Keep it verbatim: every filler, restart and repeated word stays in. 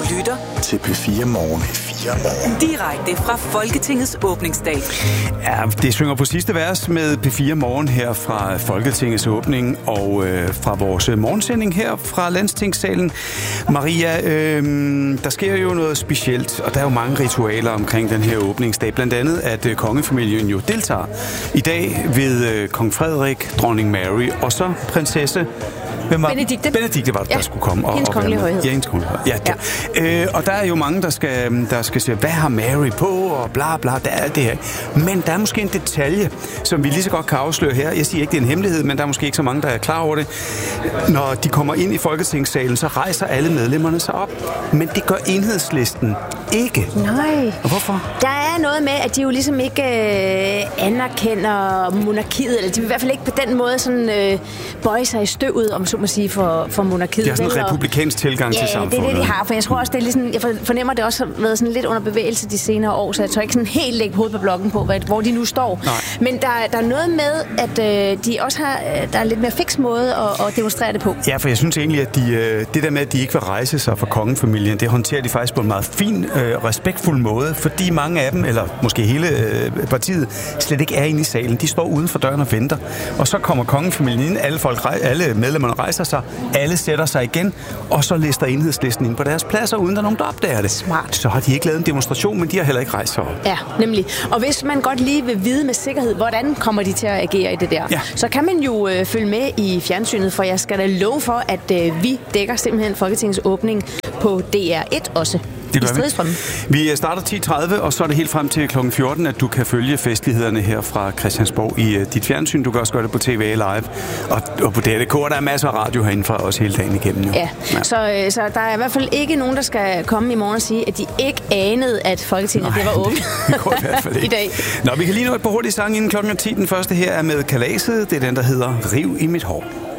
lytter til P fire Morgen. P fire Morgen. Direkte fra Folketingets åbningsdag. Ja, det synger på sidste vers med P fire Morgen her fra Folketingets åbning og øh, fra vores morgensending her fra Landstingssalen. Maria, øh, der sker jo noget specielt, og der er jo mange ritualer omkring den her åbningsdag. Blandt andet, at øh, kongefamilien jo deltager i dag ved øh, kong Frederik, dronning Mary og så prinsesse Hvem var Benedikte. Benedikte var det, ja. der skulle komme. Og, hendes kongelige højhed. Ja, hendes kongelige højhed. Ja, ja. Øh, og der er jo mange, der skal, der skal sige, hvad har Mary på, og bla bla, der er det her. Men der er måske en detalje, som vi lige så godt kan afsløre her. Jeg siger ikke, det er en hemmelighed, men der er måske ikke så mange, der er klar over det. Når de kommer ind i Folketingssalen, så rejser alle medlemmerne sig op. Men det gør Enhedslisten ikke. Nej. Og hvorfor? Der er noget med, at de jo ligesom ikke øh, anerkender monarkiet, eller de vil i hvert fald ikke på den måde sådan øh, bøje sig i støvet, om så må sige, for, for monarkiet. Det er sådan en republikansk tilgang ja, til samfundet. Ja, det er det, de har, for jeg tror også, det er ligesom, jeg fornemmer, det også har været sådan lidt under bevægelse de senere år, så jeg tror ikke sådan helt lægge hovedet på blokken på, hvor de nu står. Nej. Men der, der er noget med, at øh, de også har, der er lidt mere fiks måde at, at demonstrere det på. Ja, for jeg synes egentlig, at de, det der med, at de ikke vil rejse sig fra kongefamilien, det håndterer de faktisk på en meget fin, øh, respektfuld måde, fordi mange af dem, eller måske hele øh, partiet, slet ikke er inde i salen. De står uden for døren og venter. Og så kommer kongefamilien ind, alle, folk, alle medlemmerne rejser sig, alle sætter sig igen, og så lister Enhedslisten ind på deres pladser, uden der er nogen, der opdager det. Smart. Så har de ikke lavet en demonstration, men de har heller ikke rejst sig op. Ja, nemlig. Og hvis man godt lige vil vide med sikkerhed, hvordan kommer de til at agere i det der, ja. så kan man jo øh, følge med i fjernsynet, for jeg skal da love for, at øh, vi dækker simpelthen Folketingets åbning på D R et også. Det gør vi. Vi starter ti tredive, og så er det helt frem til klokken fjorten, at du kan følge festlighederne her fra Christiansborg i uh, dit fjernsyn. Du kan også gøre det på T V live og, og på D R punktum d k. Der er masser af radio herinde fra os hele dagen igennem. Jo. Ja, ja. Så, øh, så der er i hvert fald ikke nogen, der skal komme i morgen og sige, at de ikke anede, at Folketinget Nej, det var åbent i, hvert fald ikke. i dag. Nå, vi kan lige nå et par hurtige sange inden klokken ti. Den første her er med Kalaset. Det er den, der hedder Riv i mit hår.